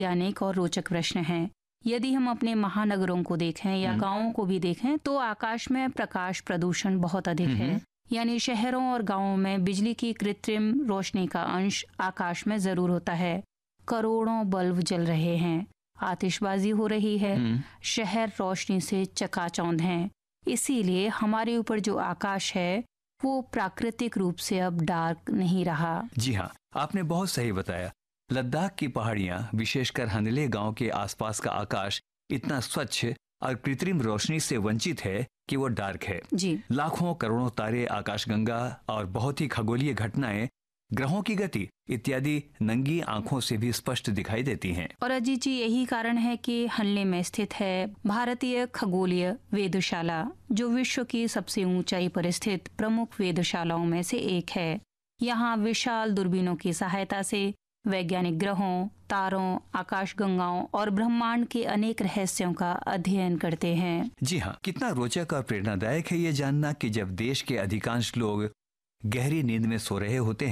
वैज्ञानिक और रोचक प्रश्न है। यदि हम अपने महानगरों को देखें या गांवों को भी देखें तो आकाश में प्रकाश प्रदूषण बहुत अधिक है। यानी शहरों और गांवों में बिजली की कृत्रिम रोशनी का अंश आकाश में जरूर होता है। करोड़ों बल्ब जल रहे हैं, आतिशबाजी हो रही है, शहर रोशनी से चकाचौंध हैं। इसीलिए हमारे ऊपर जो आकाश है वो प्राकृतिक रूप से अब डार्क नहीं रहा। जी हाँ, आपने बहुत सही बताया। लद्दाख की पहाड़ियां, विशेषकर हनले गांव के आसपास का आकाश इतना स्वच्छ और कृत्रिम रोशनी से वंचित है कि वो डार्क है। जी। लाखों करोड़ों तारे, आकाशगंगा और बहुत ही खगोलीय घटनाएं, ग्रहों की गति इत्यादि नंगी आंखों से भी स्पष्ट दिखाई देती हैं। और अजीत जी, यही कारण है कि हनले में स्थित है भारतीय खगोलीय वेधशाला, जो विश्व की सबसे ऊंचाई पर स्थित प्रमुख वेधशालाओं में से एक है। यहाँ विशाल दूरबीनों की सहायता से वैज्ञानिक ग्रहों, तारों, आकाशगंगाओं और ब्रह्मांड के अनेक रहस्यों का अध्ययन करते हैं। जी हाँ, कितना रोचक और प्रेरणादायक है ये जानना कि जब देश के अधिकांश लोग गहरी नींद में सो रहे होते हैं